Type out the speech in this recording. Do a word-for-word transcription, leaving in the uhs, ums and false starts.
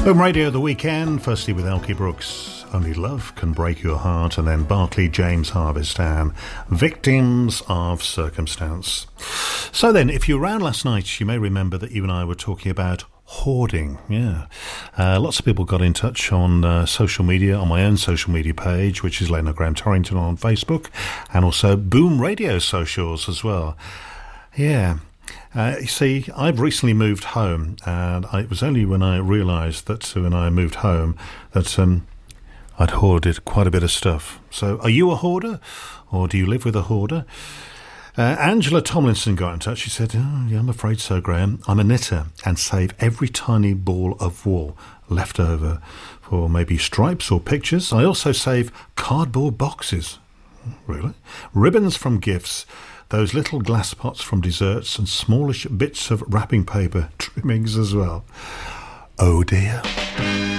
Home Radio the weekend, firstly with Elkie Brooks, Only Love Can Break Your Heart, and then Barclay James Harvest-Ann, Victims of Circumstance. So then, if you were around last night, you may remember that you and I were talking about hoarding. Yeah, uh, lots of people got in touch on uh, social media, on my own social media page, which is Leonard Graham Torrington on Facebook, and also Boom Radio socials as well. Yeah. Uh, you see, I've recently moved home, and I, it was only when I realised that when I moved home that um, I'd hoarded quite a bit of stuff. So, are you a hoarder, or do you live with a hoarder? Uh, Angela Tomlinson got in touch. She said, oh, yeah, I'm afraid so, Graham. I'm a knitter and save every tiny ball of wool left over for maybe stripes or pictures. I also save cardboard boxes. Really? Ribbons from gifts, those little glass pots from desserts, and smallish bits of wrapping paper trimmings as well. Oh dear.